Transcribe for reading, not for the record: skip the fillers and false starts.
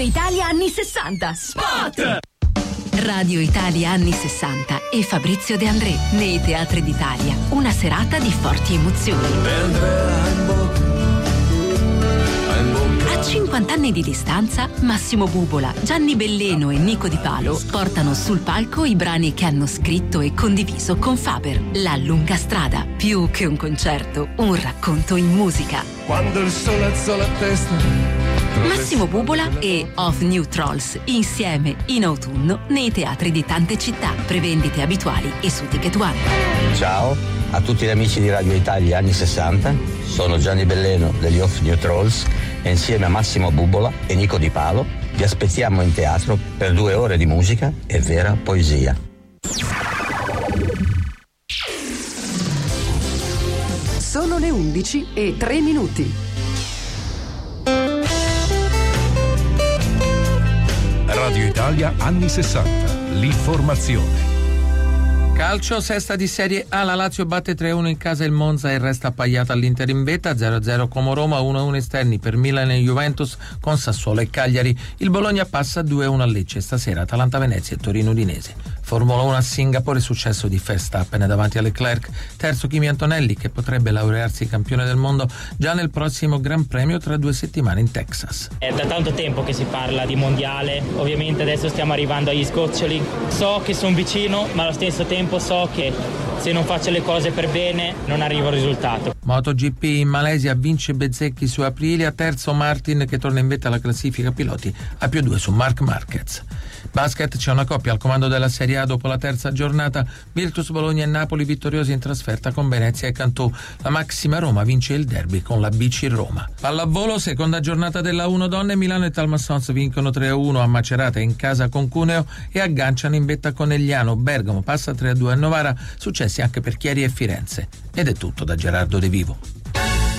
Italia anni 60. Spot! Radio Italia anni 60 e Fabrizio De André nei teatri d'Italia. Una serata di forti emozioni. A 50 anni di distanza, Massimo Bubola, Gianni Belleno e Nico Di Palo portano sul palco i brani che hanno scritto e condiviso con Faber. La lunga strada, più che un concerto, un racconto in musica. Quando il sole alza la testa. Massimo Bubola e Of New Trolls insieme in autunno nei teatri di tante città. Prevendite abituali e su Ticket One. Ciao a tutti gli amici di Radio Italia anni 60, sono Gianni Belleno degli Of New Trolls e insieme a Massimo Bubola e Nico Di Palo vi aspettiamo in teatro per 2 ore di musica e vera poesia. Sono le 11:03. Radio Italia anni 60, l'informazione. Calcio, sesta di Serie A, la Lazio batte 3-1 in casa il Monza e resta appaiata all'Inter in vetta, 0-0 Como Roma, 1-1 esterni per Milan e Juventus con Sassuolo e Cagliari. Il Bologna passa 2-1 a Lecce, stasera Atalanta Venezia e Torino Udinese. Formula 1 a Singapore, successo di Verstappen davanti a Leclerc, terzo Kimi Antonelli che potrebbe laurearsi campione del mondo già nel prossimo Gran Premio tra 2 settimane in Texas. È da tanto tempo che si parla di mondiale, ovviamente adesso stiamo arrivando agli sgoccioli, so che sono vicino ma allo stesso tempo so che se non faccio le cose per bene non arrivo al risultato. MotoGP in Malesia vince Bezzecchi su Aprilia, terzo Martin che torna in vetta alla classifica piloti a +2 su Marc Marquez. Basket, c'è una coppia al comando della Serie A dopo la terza giornata, Virtus Bologna e Napoli vittoriosi in trasferta con Venezia e Cantù. La Maxima Roma vince il derby con la BC Roma. Pallavolo, seconda giornata della 1 donne, Milano e Talmassons vincono 3-1 a Macerata in casa con Cuneo e agganciano in vetta Conegliano. Bergamo passa 3-2 a Novara, successi anche per Chieri e Firenze. Ed è tutto da Gerardo De Vivo.